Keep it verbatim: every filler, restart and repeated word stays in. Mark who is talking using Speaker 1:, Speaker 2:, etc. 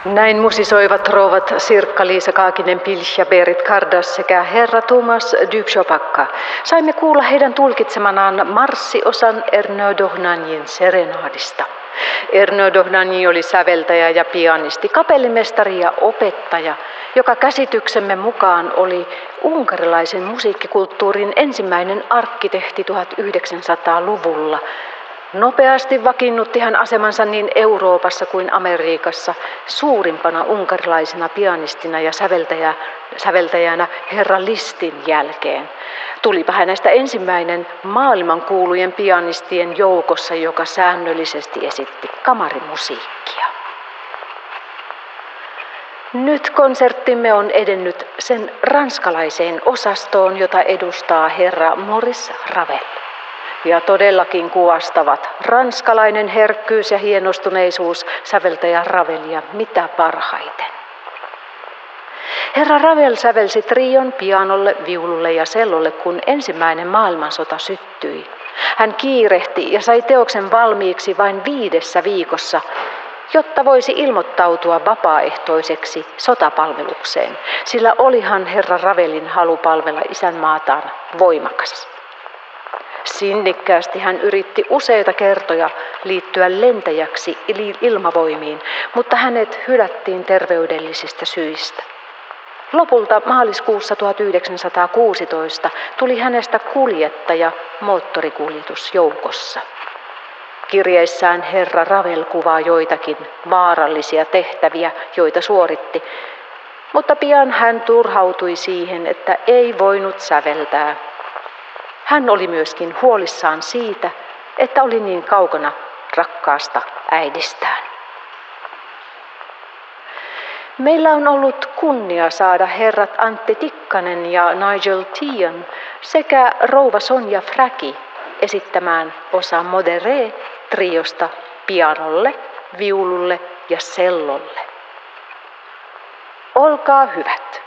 Speaker 1: Näin musisoivat rouvat Sirkka-Liisa Kaakinen-Pilch ja Berit Kardas sekä herra Thomas Dybshopakka. Saimme kuulla heidän tulkitsemanaan marssiosan Erno Dohnanjin serenaadista. Erno Dohnanji oli säveltäjä ja pianisti, kapellimestari ja opettaja, joka käsityksemme mukaan oli unkarilaisen musiikkikulttuurin ensimmäinen arkkitehti tuhatyhdeksänsataaluvulla. Nopeasti vakiinnutti hän asemansa niin Euroopassa kuin Amerikassa suurimpana unkarilaisena pianistina ja säveltäjä, säveltäjänä herra Lisztin jälkeen. Tulipa hänestä ensimmäinen maailmankuulujen pianistien joukossa, joka säännöllisesti esitti kamarimusiikkia. Nyt konserttimme on edennyt sen ranskalaiseen osastoon, jota edustaa herra Maurice Ravel. Ja todellakin kuvastavat ranskalainen herkkyys ja hienostuneisuus säveltäjä Ravelia mitä parhaiten. Herra Ravel sävelsi trion pianolle, viululle ja cellolle, kun ensimmäinen maailmansota syttyi. Hän kiirehti ja sai teoksen valmiiksi vain viidessä viikossa, jotta voisi ilmoittautua vapaaehtoiseksi sotapalvelukseen, sillä olihan herra Ravelin halu palvella isänmaataan voimakas. Sinnikkäästi hän yritti useita kertoja liittyä lentäjäksi ilmavoimiin, mutta hänet hylättiin terveydellisistä syistä. Lopulta maaliskuussa tuhatyhdeksänsataakuusitoista tuli hänestä kuljettaja moottorikuljetusjoukossa. Kirjeissään herra Ravel kuvaa joitakin vaarallisia tehtäviä, joita suoritti, mutta pian hän turhautui siihen, että ei voinut säveltää. Hän oli myöskin huolissaan siitä, että oli niin kaukana rakkaasta äidistään. Meillä on ollut kunnia saada herrat Antti Tikkanen ja Nigel Tian sekä rouva Sonja Fräki esittämään osa Modéré triosta pianolle, viululle ja cellolle. Olkaa hyvät.